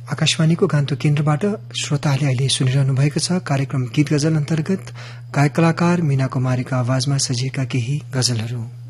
आकाशवाणीको गान्तोक केन्द्रबाट श्रोताहरूले अहिले सुनिरहनु भएको छ कार्यक्रम गीत गजल अन्तर्गत गायक कलाकार मीना कुमारीको आवाजमा सजिएका केही गजलहरू।